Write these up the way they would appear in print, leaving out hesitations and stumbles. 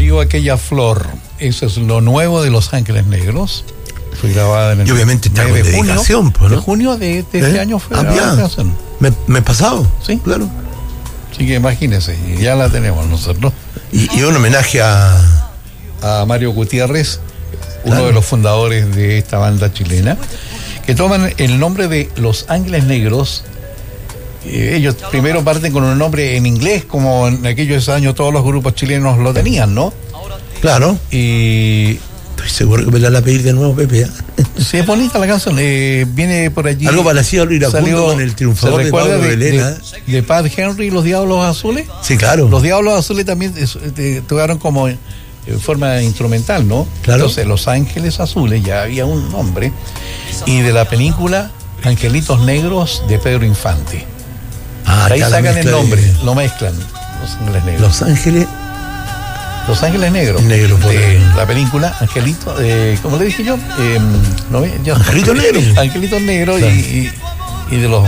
salió aquella flor. Eso es lo nuevo de Los Ángeles Negros. Fue grabada en el y obviamente está con dedicación, pues, ¿no? De junio de este año fue grabada. Me pasado. Sí, claro. Así que imagínense, ya la tenemos nosotros. Y un homenaje a Mario Gutiérrez, uno de los fundadores de esta banda chilena, que toman el nombre de Los Ángeles Negros. Ellos primero parten con un nombre en inglés, como en aquellos años todos los grupos chilenos lo tenían, ¿no? Claro. Y estoy seguro que me la van a pedir de nuevo, Pepe. Sí, es bonita la canción. Viene por allí. Algo parecido a lo iracundo con el triunfador de Pablo Belén. De Pat Henry y los Diablos Azules. Sí, claro. Los Diablos Azules también tocaron como en forma instrumental, ¿no? Claro. Entonces, Los Ángeles Azules ya había un nombre. Y de la película Angelitos Negros de Pedro Infante. Ahí sacan el nombre, lo mezclan. Los Ángeles Negros. Los Ángeles Negros. De la película Angelito, ¿cómo le dije yo? Angelito Negro. Angelitos Negros, claro. y de los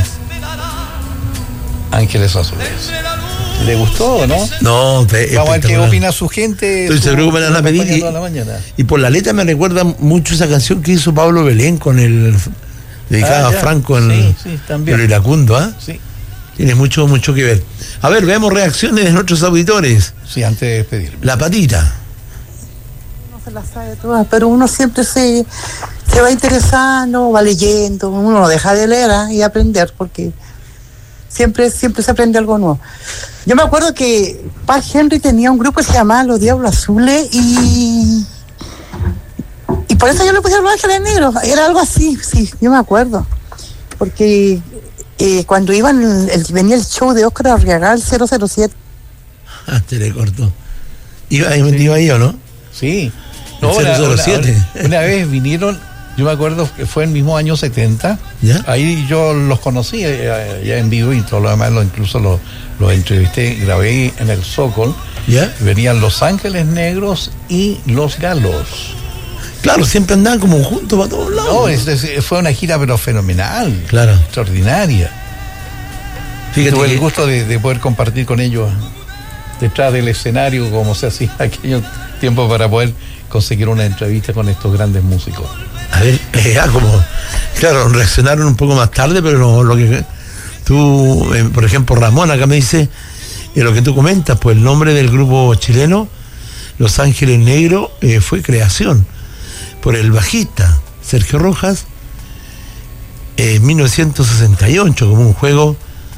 Ángeles Azules. ¿Le gustó, no? No, vamos a ver qué opina su gente. Estoy seguro que me la van a pedir. Y por la letra me recuerda mucho esa canción que hizo Pablo Belén con el dedicada a Franco en el iracundo, ¿ah? Sí. Tiene mucho que ver. A ver, veamos reacciones de nuestros auditores. Sí, antes de despedirme. La Patita. No se las sabe todas, pero uno siempre se va interesando, va leyendo, uno no deja de leer y aprender, porque siempre se aprende algo nuevo. Yo me acuerdo que Pat Henry tenía un grupo que se llamaba Los Diablos Azules y por eso yo le puse Los Ángeles Negros. Era algo así, sí, yo me acuerdo. Porque cuando venía el show de Óscar Arriaga, 007. Te le cortó. ¿Iba ahí o no? Sí. No, 007. Una vez vinieron, yo me acuerdo que fue el mismo año 70. ¿Ya? Ahí yo los conocí ya en vivo y todo lo demás, incluso los entrevisté, grabé en el Zócol. ¿Ya? Venían Los Ángeles Negros y Los Galos. Claro, siempre andaban como juntos para todos lados. No, fue una gira pero fenomenal. Claro. Extraordinaria. Fíjate, tuve el gusto de poder compartir con ellos detrás del escenario, como se hacía aquellos tiempos, para poder conseguir una entrevista con estos grandes músicos. A ver, claro, reaccionaron un poco más tarde, pero lo que tú, por ejemplo, Ramón acá me dice, lo que tú comentas, pues el nombre del grupo chileno, Los Ángeles Negros, fue creación por el bajista Sergio Rojas en 1968, como un juego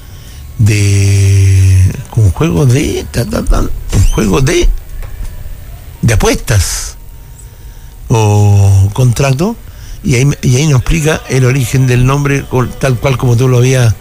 de apuestas o contrato, y ahí nos explica el origen del nombre, tal cual como tú lo había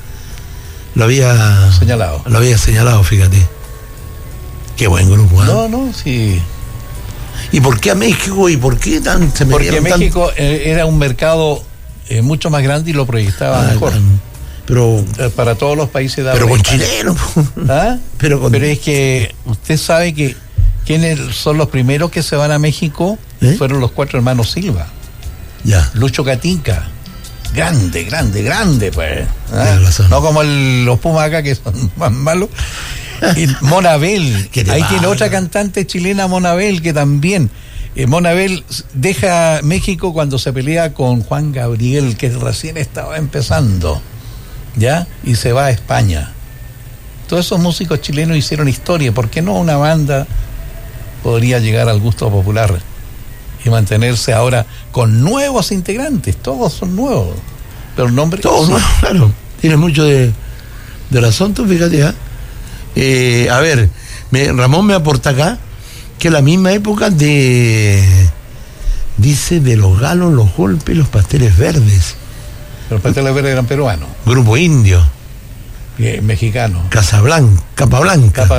señalado, fíjate. Qué buen grupo, ¿eh? No, sí. ¿Y por qué a México? ¿Y por qué tan se Porque México era un mercado mucho más grande y lo proyectaba mejor. Pero para todos los países de pero con chilenos. ¿Ah? Pero es que usted sabe que ¿quiénes son los primeros que se van a México? Fueron los 4 hermanos Silva. Ya. Tico Catinca. Grande, pues. No como los Pumas acá, que son más malos. Y Monabel, ahí tiene otra cantante chilena, Monabel, que también Monabel deja México cuando se pelea con Juan Gabriel, que recién estaba empezando, ¿ya? Y se va a España. Todos esos músicos chilenos hicieron historia. ¿Por qué no una banda podría llegar al gusto popular y mantenerse ahora con nuevos integrantes? Todos son nuevos, pero el nombre... Todos nuevos, claro. Tienes mucho de razón tú, fíjate, ¿eh? A ver, Ramón me aporta acá que la misma época dice de los Galos, los Golpes, los Pasteles Verdes. Los Pasteles Verdes eran peruanos. Grupo Indio. Mexicano. Capablanca.